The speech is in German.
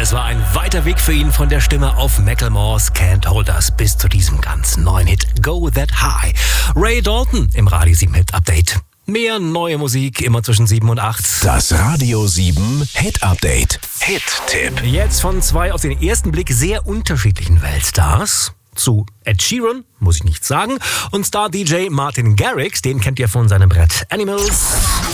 Es war ein weiter Weg für ihn von der Stimme auf Macklemore's Can't Hold Us bis zu diesem ganz neuen Hit Go That High. Ray Dalton im Radio 7 Hit Update. Mehr neue Musik immer zwischen 7 und 8. Das Radio 7 Hit Update. Hit-Tipp. Jetzt von zwei auf den ersten Blick sehr unterschiedlichen Weltstars. Zu Ed Sheeran, muss ich nichts sagen. Und Star-DJ Martin Garrix, den kennt ihr von seinem Brett Animals.